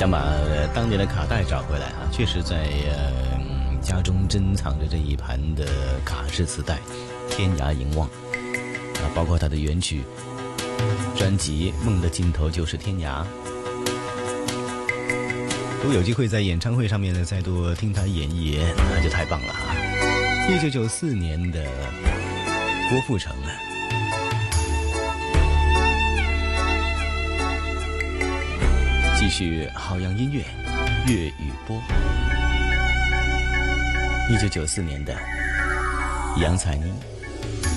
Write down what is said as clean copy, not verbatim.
想把当年的卡带找回来啊，确实在家中珍藏着这一盘的卡式磁带《天涯凝望》啊，包括它的原曲专辑《梦的尽头就是天涯》。如果有机会在演唱会上面呢再度听他演绎，那就太棒了啊！1994年的郭富城啊，继续好样音乐粤语播。1994年的杨采妮。